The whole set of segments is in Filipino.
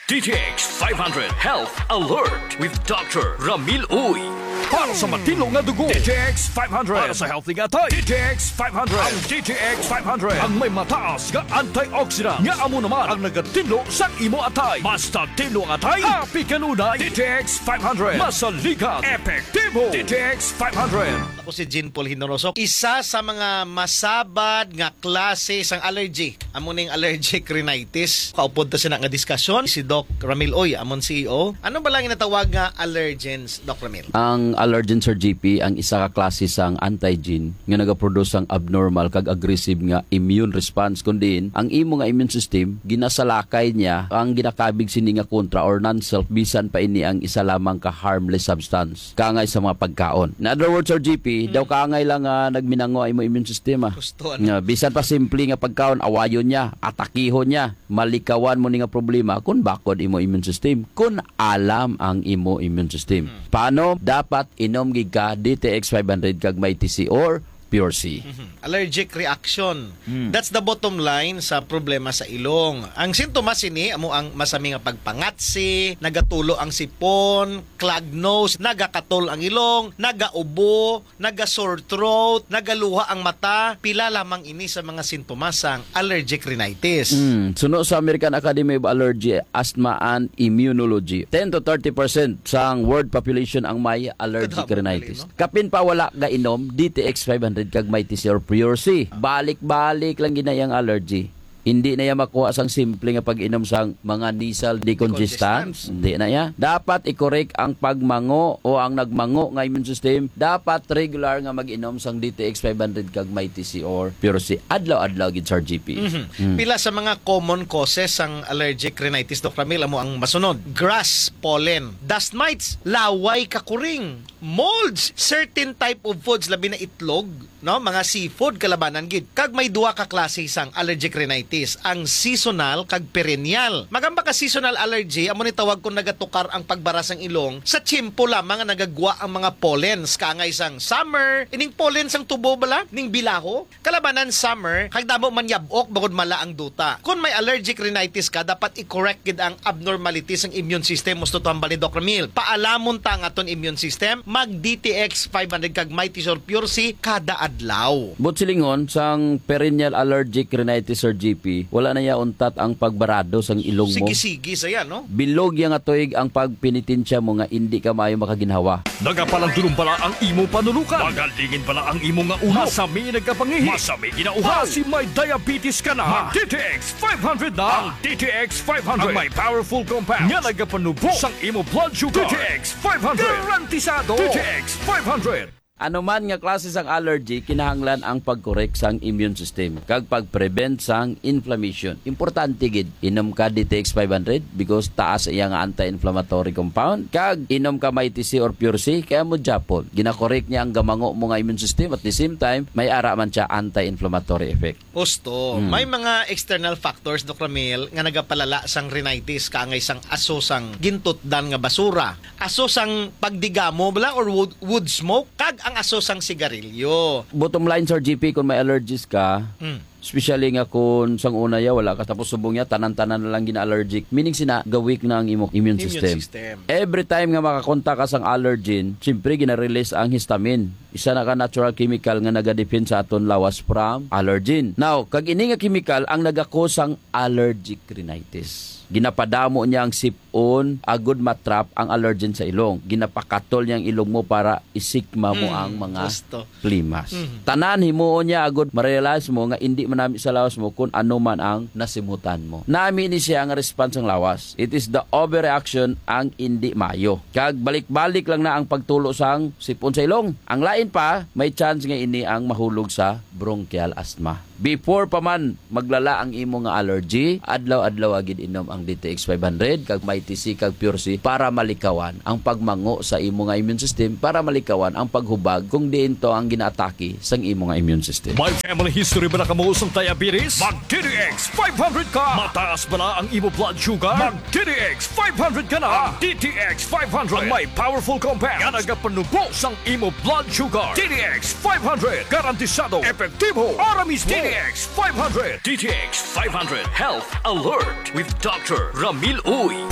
DTX 500 Health Alert with Dr. Ramil Uy. Para sa matilong na dugo, DTX 500. Para sa healthy nga tayo, DTX 500. Ang DTX 500 ang may mataas nga antioxidant nga amo naman ang nagatilo sa imo atay. Basta tilo ang atay, happy kanunay. DTX 500 masaligat, epektibo. DTX 500. Ako si Jean Paul Hinoroso. Isa sa mga masabad nga klase sang allergy. Amo ning allergic rhinitis. Kaupod ta sina nga diskusyon si Doc Ramil Uy, amon CEO. Ano ba lang inatawag nga allergens, Doc Ramil? Ang allergen Sir GP ang isa ka klase sang antigen nga nagaproduce ang abnormal kag aggressive nga immune response kundi ang imo nga immune system ginasalakay niya ang ginakabig sini nga kontra or non-self bisan pa ini ang isa lamang ka harmless substance kaangay sa mga pagkaon. In other words Sir GP, daw kaangay lang nagminango ang imo immune system. Nga bisan pa simple nga pagkaon awayon niya, atakihon niya, malikawan mo ni nga problema kun bakod imo immune system kun alam ang imo immune system. Paano? Dapat inom giga DTX 500 kag may TC or Pure C. Allergic reaction. That's the bottom line sa problema sa ilong. Ang sintomas ini amo ang masami nga pagpangatsi, nagatulo ang sipon, clogged nose, nagakatol ang ilong, nagaubo, naga-sore throat, nagaluha ang mata. Pila lamang ini sa mga sintomas sang allergic rhinitis. Suno sa American Academy of Allergy, Asthma and Immunology, 10 to 30% sang world population ang may allergic rhinitis. Kapin pa wala ga inom DTX 500 kag may TC or Pure C. Balik-balik lang ginayang allergy. Hindi na yan makuha sang simple nga pag-inom sang mga nasal decongestants. Hindi na yan. Dapat i-correct ang pagmango o ang nagmango nga immune system. Dapat regular nga mag-inom sang DTX 500 kag may TC or Pure C. Adlaw-adlaw gid Sir GP. Pila sa mga common causes sang allergic rhinitis, Dr. Ramil, amo ang masunod. Grass pollen, dust mites, laway kakuring, molds, certain type of foods labi na itlog, no, mga seafood kalabanan gid. Kag may duha ka klase sang allergic rhinitis, ang seasonal kag perennial. Magamba ka seasonal allergy, amo ni tawag kung nagatukar ang pagbara sang ilong sa tiyempo lamang nga nagagwa ang mga pollens kaangay sang summer, ining pollen sang tubo bala, ning bilaho, kalabanan summer, kag damo man yabok bagod mala ang duta. Kung may allergic rhinitis ka, dapat i-correct gid ang abnormalities ng immune system. Musto tuambal ni Dr. Ramil. Paalamon ta nga ton immune system, mag DTX 500 kag may TC or Pure C kada adlaw. Silingon sang perennial allergic rhinitis or GP, wala na ya untat ang pagbarado sang ilong mo. Sige-sige saya, no? Bilog yang atoig ang pagpinitensya mo nga hindi ka maayo makaginhawa. Nagapalandulong pala ang imo panulukan. Magalingin pala ang imo nga ulo. Masami nagkapangihi. Masami ginauhaw. Si may diabetes ka na. DTX 500 na. Ang DTX 500 ang may powerful compounds nga nagapanubo sang imo blood sugar. DTX 500 garantisado. DTX 500. Ano man nga klase sang allergy, kinahanglan ang pag-correct sang immune system kag pag-prevent sang inflammation. Importante gid inom ka DTX 500 because taas iya nga anti-inflammatory compound. Kag inom ka may TC or Pure C kaya mo japon. Gina-correct niya ang gamango mo nga immune system at the same time may ara man siya anti-inflammatory effect. Gusto. May mga external factors, Dr. Ramil, nga nagapalala sang rhinitis kaangay sang aso sang gintutdan nga basura. Aso sang pagdigamo bala or wood smoke kag ang aso sang sigarilyo. Bottom line Sir GP, kung may allergies ka, especially nga kung sang una ya wala ka tapos subong ya tanan-tanan na lang gina-allergic, meaning sina gawik na ang imong immune system. Every time nga makakontak ka sang allergen, siyempre gina-release ang histamine. Isa na ka natural chemical nga nagadepend sa aton lawas from allergen. Now, kag ini nga chemical ang nagakos sang allergic rhinitis. Ginapadamo niya ang sipon, agud matrap ang allergen sa ilong. Ginapakatol niya ang ilong mo para isikma mo ang mga flimas. Tanan himuon niya agud ma-realize mo nga hindi manami sa lawas mo kung ano man ang nasimutan mo. Nami ni siya ang response ng lawas. It is the overreaction ang hindi mayo. Kag balik-balik lang na ang pagtulo sang sipon sa ilong. Ang lain pa, may chance nga ini ang mahulog sa bronchial asthma. Before pa man maglala ang imo nga allergy, adlaw-adlaw agid inom ang DTX 500 kag may TC kag Pure C para malikawan ang pagmango sa imo nga immune system, para malikawan ang paghubag kung diin to ang ginaatake sang imo nga immune system. May family history ba na kamuusong diabetes? Mag DTX 500 ka! Mataas ba na ang imo blood sugar? Mag DTX 500 ka na! DTX 500 ang may powerful compounds nga nagapanubo sang imo blood sugar. DTX 500 garantisado, epektibo, ara mismo. DTX 500. DTX 500 Health Alert with Dr. Ramil Uy.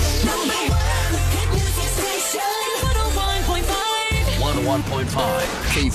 101.5 K